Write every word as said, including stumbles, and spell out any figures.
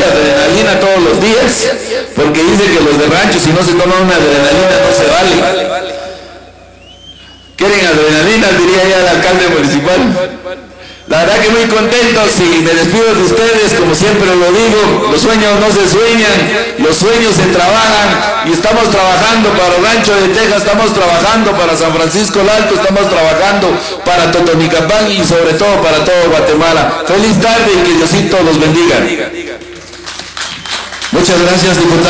mucha adrenalina todos los días, porque dice que los de rancho, si no se toman una adrenalina, no se vale. ¿Quieren adrenalina? Diría ya el alcalde municipal. La verdad que muy contentos y me despido de ustedes, como siempre lo digo, los sueños no se sueñan, los sueños se trabajan y estamos trabajando para Rancho de Texas, estamos trabajando para San Francisco el Alto, estamos trabajando para Totonicapán y sobre todo para todo Guatemala. Feliz tarde y que Diosito los bendiga. Muchas gracias, diputado.